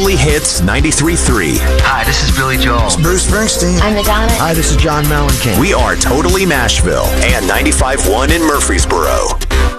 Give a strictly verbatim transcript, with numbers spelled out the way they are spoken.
Totally Hits ninety-three point three. Hi, this is Billy Joel. It's Bruce Springsteen. I'm Madonna. Hi, this is John Mellencamp. We are Totally Nashville and ninety-five point one in Murfreesboro.